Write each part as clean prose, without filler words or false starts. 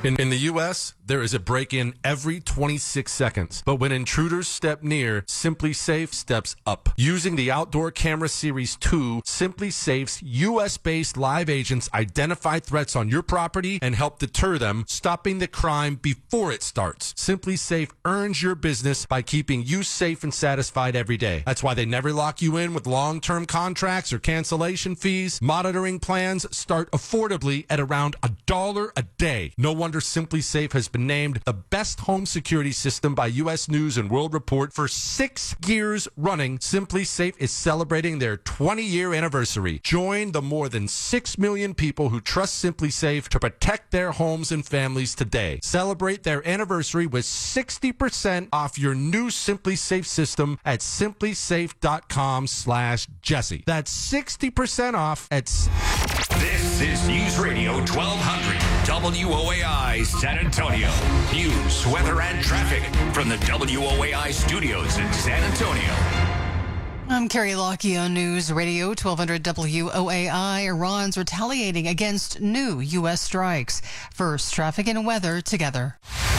In the U.S., there is a break-in every 26 seconds. But when intruders step near, Simply Safe steps up. Using the Outdoor Camera Series 2, Simply Safe's U.S.-based live agents identify threats on your property and help deter them, stopping the crime before it starts. Simply Safe earns your business by keeping you safe and satisfied every day. That's why they never lock you in with long-term contracts or cancellation fees. Monitoring plans start affordably at around $1 a day. No wonder Simply Safe has been named the best home security system by U.S. News and World Report for 6 years running. Simply Safe is celebrating their 20-year anniversary. Join the more than 6 million people who trust Simply Safe to protect their homes and families today. Celebrate their anniversary with 60% off your new Simply Safe system at simplysafe.com/Jesse. That's 60% off at... This is News Radio 1200 WOAI San Antonio. News, weather, and traffic from the WOAI studios in San Antonio. I'm Carrie Lockey on News Radio 1200 WOAI. Iran's retaliating against new U.S. strikes. First, traffic and weather together.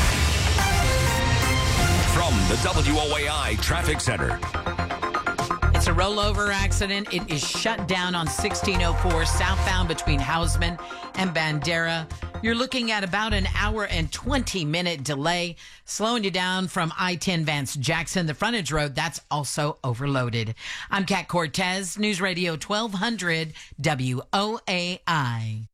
From the WOAI Traffic Center. It's a rollover accident. It is shut down on 1604 southbound between Hausman and Bandera. You're looking at about an hour and 20-minute delay, slowing you down from I-10 Vance Jackson. The frontage road, that's also overloaded. I'm Kat Cortez, News Radio 1200 WOAI.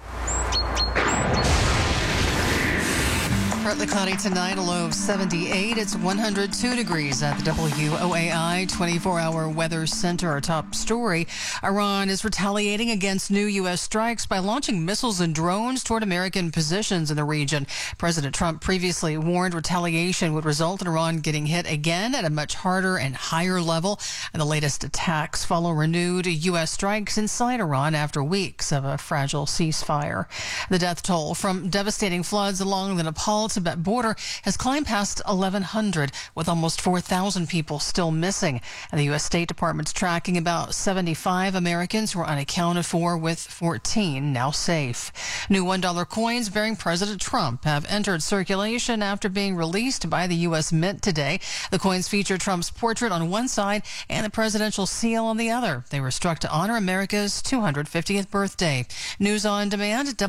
Partly cloudy tonight, a low of 78. It's 102 degrees at the WOAI 24-hour weather center. Our top story, Iran is retaliating against new U.S. strikes by launching missiles and drones toward American positions in the region. President Trump previously warned retaliation would result in Iran getting hit again at a much harder and higher level. And the latest attacks follow renewed U.S. strikes inside Iran after weeks of a fragile ceasefire. The death toll from devastating floods along the Nepal-Tibet border has climbed past 1,100, with almost 4,000 people still missing. And the U.S. State Department's tracking about 75 Americans who are unaccounted for, with 14 now safe. New $1 coins bearing President Trump have entered circulation after being released by the U.S. Mint today. The coins feature Trump's portrait on one side and the presidential seal on the other. They were struck to honor America's 250th birthday. News on demand at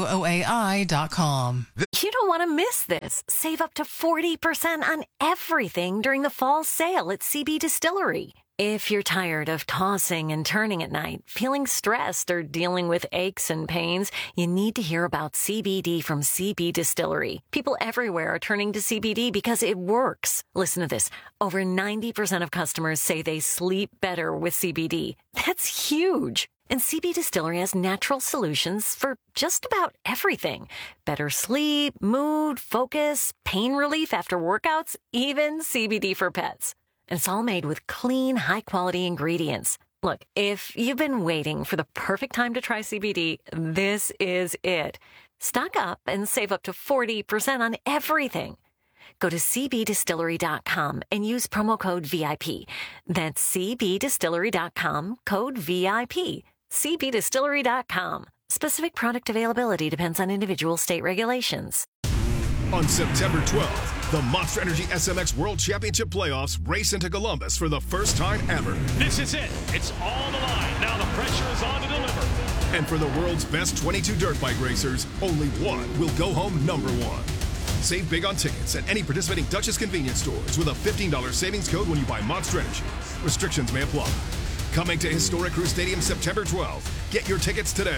WOAI.com. You don't want to miss this. Save up to 40% on everything during the fall sale at CB Distillery. If you're tired of tossing and turning at night, feeling stressed, or dealing with aches and pains, you need to hear about CBD from CB Distillery. People everywhere are turning to CBD because it works. Listen to this. Over 90% of customers say they sleep better with CBD. That's huge. And CB Distillery has natural solutions for just about everything. Better sleep, mood, focus, pain relief after workouts, even CBD for pets. And it's all made with clean, high-quality ingredients. Look, if you've been waiting for the perfect time to try CBD, this is it. Stock up and save up to 40% on everything. Go to cbdistillery.com and use promo code VIP. That's cbdistillery.com, code VIP. cbdistillery.com. Specific product availability depends on individual state regulations. On September 12th, the Monster Energy SMX World Championship Playoffs race into Columbus for the first time ever. This is it. It's all the line. Now the pressure is on to deliver. And for the world's best 22 dirt bike racers, only one will go home number one. Save big on tickets at any participating Duchess convenience stores with a $15 savings code when you buy Monster Energy. Restrictions may apply. Coming to Historic Crew Stadium September 12th. Get your tickets today.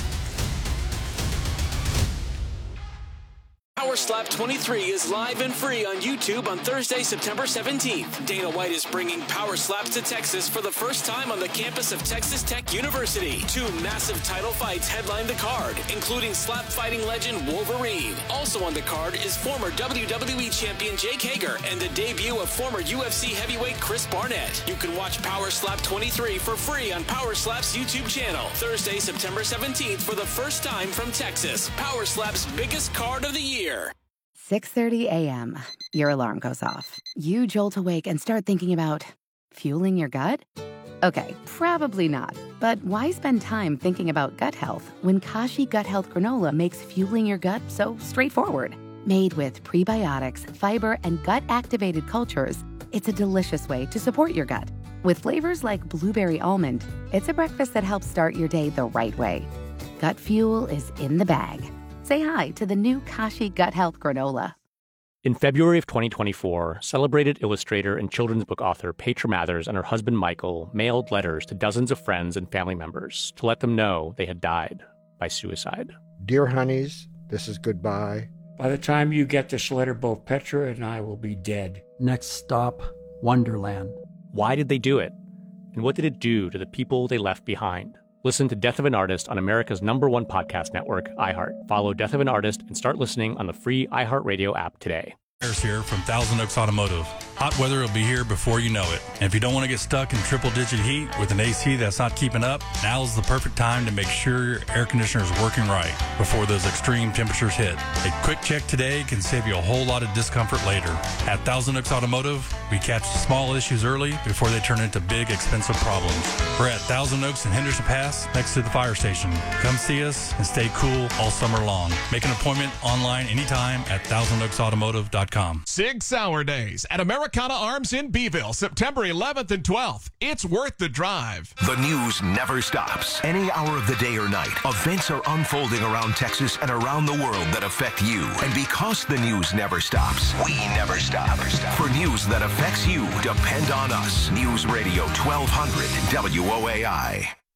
Power Slap 23 is live and free on YouTube on Thursday, September 17th. Dana White is bringing Power Slaps to Texas for the first time on the campus of Texas Tech University. 2 massive title fights headline the card, including slap fighting legend Wolverine. Also on the card is former WWE champion Jake Hager and the debut of former UFC heavyweight Chris Barnett. You can watch Power Slap 23 for free on Power Slap's YouTube channel. Thursday, September 17th for the first time from Texas. Power Slap's biggest card of the year. 6:30 a.m. Your alarm goes off. You jolt awake and start thinking about fueling your gut? Okay, probably not. But why spend time thinking about gut health when Kashi Gut Health Granola makes fueling your gut so straightforward? Made with prebiotics, fiber, and gut-activated cultures, it's a delicious way to support your gut. With flavors like blueberry almond, it's a breakfast that helps start your day the right way. Gut fuel is in the bag. Say hi to the new Kashi Gut Health Granola. In February of 2024, celebrated illustrator and children's book author Petra Mathers and her husband Michael mailed letters to dozens of friends and family members to let them know they had died by suicide. Dear honeys, this is goodbye. By the time you get this letter, both Petra and I will be dead. Next stop, Wonderland. Why did they do it? And what did it do to the people they left behind? Listen to Death of an Artist on America's #1 podcast network, iHeart. Follow Death of an Artist and start listening on the free iHeartRadio app today. Here from Thousand Oaks Automotive. Hot weather will be here before you know it. And if you don't want to get stuck in triple-digit heat with an AC that's not keeping up, now's the perfect time to make sure your air conditioner is working right before those extreme temperatures hit. A quick check today can save you a whole lot of discomfort later. At Thousand Oaks Automotive, we catch the small issues early before they turn into big, expensive problems. We're at Thousand Oaks in Henderson Pass, next to the fire station. Come see us and stay cool all summer long. Make an appointment online anytime at thousandoaksautomotive.com. Sig Sauer Days at Americana Arms in Beeville, September 11th and 12th. It's worth the drive. The news never stops. Any hour of the day or night, events are unfolding around Texas and around the world that affect you. And because the news never stops, we never stop. For news that affects you, depend on us. News Radio 1200 WOAI.